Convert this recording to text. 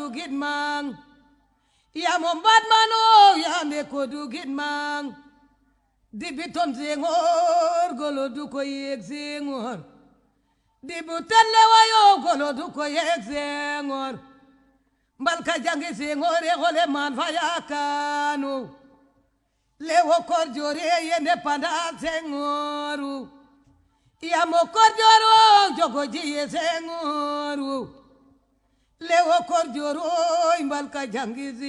dugit mang ya mombat mano ya me ko dugit mang dibiton zengor golo du ko yek zengor dibutan lewayo golo du ko yek zengor mbalka jangi zengor e gole man faya kanu lewo kor jore yende panda zengoru ya mo kor joro jogo jiye zengoru lewo kor joro mbalka jangi